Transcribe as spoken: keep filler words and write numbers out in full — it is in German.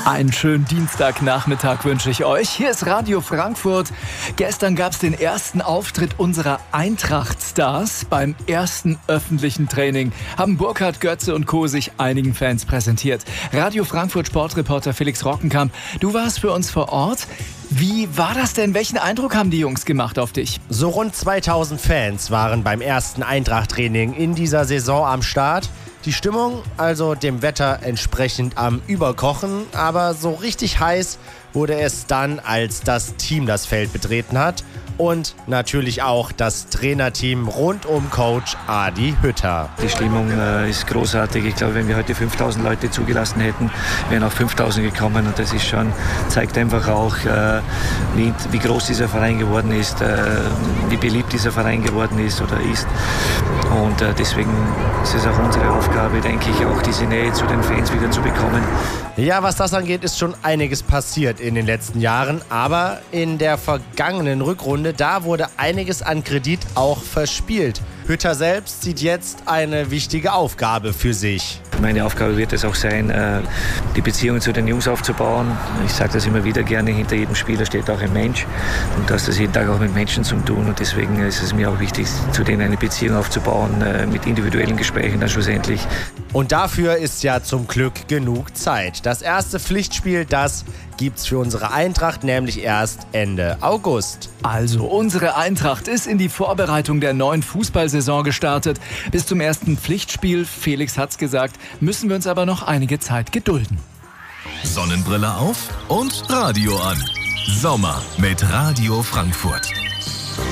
Einen schönen Dienstagnachmittag wünsche ich euch. Hier ist Radio Frankfurt. Gestern gab es den ersten Auftritt unserer Eintracht-Stars. Beim ersten öffentlichen Training haben Burkhard, Götze und Co. sich einigen Fans präsentiert. Radio Frankfurt Sportreporter Felix Rockenkamp, du warst für uns vor Ort. Wie war das denn? Welchen Eindruck haben die Jungs gemacht auf dich? So rund zweitausend Fans waren beim ersten Eintracht-Training in dieser Saison am Start. Die Stimmung also dem Wetter entsprechend am Überkochen, aber so richtig heiß wurde es dann, als das Team das Feld betreten hat und natürlich auch das Trainerteam rund um Coach Adi Hütter. Die Stimmung äh, ist großartig. Ich glaube, wenn wir heute fünftausend Leute zugelassen hätten, wären auch fünftausend gekommen und das ist schon, zeigt einfach auch, äh, wie, wie groß dieser Verein geworden ist, äh, wie beliebt dieser Verein geworden ist oder ist. Und äh, deswegen ist es auch unsere Aufgabe, denke ich, auch diese Nähe zu den Fans wieder zu bekommen. Ja, was das angeht, ist schon einiges passiert in den letzten Jahren. Aber in der vergangenen Rückrunde, da wurde einiges an Kredit auch verspielt. Hütter selbst sieht jetzt eine wichtige Aufgabe für sich. Meine Aufgabe wird es auch sein, die Beziehung zu den Jungs aufzubauen. Ich sage das immer wieder gerne, hinter jedem Spieler steht auch ein Mensch. Und das hat jeden Tag auch mit Menschen zu tun. Und deswegen ist es mir auch wichtig, zu denen eine Beziehung aufzubauen, mit individuellen Gesprächen dann schlussendlich. Und dafür ist ja zum Glück genug Zeit. Das erste Pflichtspiel, das gibt's für unsere Eintracht nämlich erst Ende August. Also, unsere Eintracht ist in die Vorbereitung der neuen Fußballsaison gestartet. Bis zum ersten Pflichtspiel, Felix hat's gesagt, müssen wir uns aber noch einige Zeit gedulden. Sonnenbrille auf und Radio an. Sommer mit Radio Frankfurt.